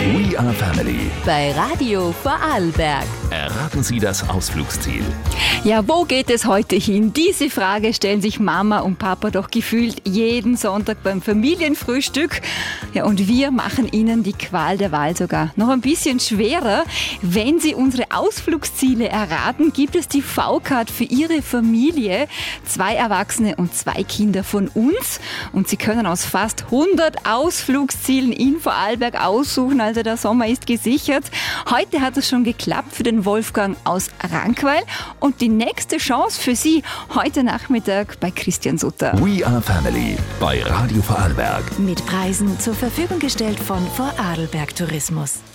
We are Family. Bei Radio Vorarlberg. Erraten Sie das Ausflugsziel. Ja, wo geht es heute hin? Diese Frage stellen sich Mama und Papa doch gefühlt jeden Sonntag beim Familienfrühstück. Ja, und wir machen Ihnen die Qual der Wahl sogar noch ein bisschen schwerer. Wenn Sie unsere Ausflugsziele erraten, gibt es die V-Card für Ihre Familie. 2 Erwachsene und 2 Kinder von uns. Und Sie können aus fast 100 Ausflugszielen in Vorarlberg aussuchen. Also der Sommer ist gesichert. Heute hat es schon geklappt für den Wolfgang aus Rankweil. Und die nächste Chance für Sie heute Nachmittag bei Christian Sutter. We are Family bei Radio Vorarlberg. Mit Preisen zur Verfügung gestellt von Vorarlberg Tourismus.